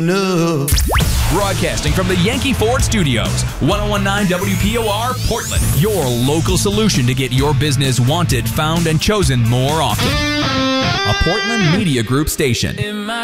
No. Broadcasting from the Yankee Ford Studios, 1019 WPOR, Portland. Your local solution to get your business wanted, found, and chosen more often. A Portland Media Group station.